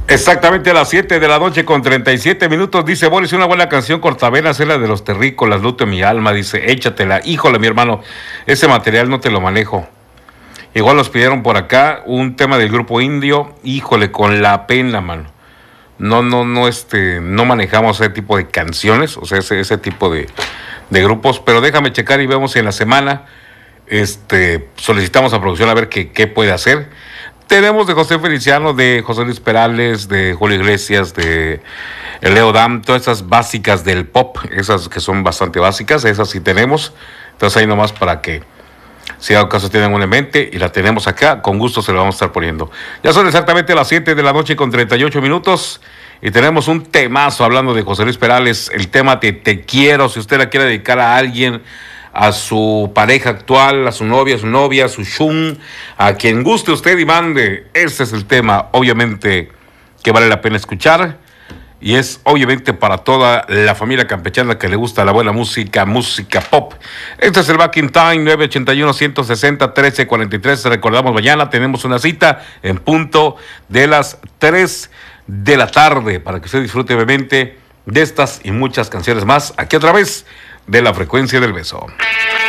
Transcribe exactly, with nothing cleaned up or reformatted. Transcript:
Exactamente a las siete de la noche con treinta y siete minutos, dice Boris, una buena canción cortavenas es la de los terrícolas, luto en mi alma, dice, échatela. Híjole, mi hermano, ese material no te lo manejo. Igual nos pidieron por acá un tema del grupo Indio, híjole, con la pena, mano. No, no, no, este, no manejamos ese tipo de canciones, o sea, ese, ese tipo de, de grupos, pero déjame checar y vemos si en la semana, este, solicitamos a producción a ver qué, qué puede hacer. Tenemos de José Feliciano, de José Luis Perales, de Julio Iglesias, de Leo Dam, todas esas básicas del pop, esas que son bastante básicas, esas sí tenemos. Entonces ahí nomás para que, si acaso tienen una en mente y la tenemos acá, con gusto se la vamos a estar poniendo. Ya son exactamente las siete de la noche con treinta y ocho minutos y tenemos un temazo hablando de José Luis Perales, el tema Te, te quiero, si usted la quiere dedicar a alguien, a su pareja actual, a su novia, a su novia, a su shun, a quien guste usted y mande. Ese es el tema, obviamente, que vale la pena escuchar. Y es obviamente para toda la familia campechana que le gusta la buena música, música pop. Este es el Back in Time, nueve ochenta y uno, ciento sesenta, trece cuarenta y tres. Recordamos, mañana tenemos una cita en punto de las tres de la tarde para que usted disfrute obviamente de estas y muchas canciones más aquí a través de la Frecuencia del Beso.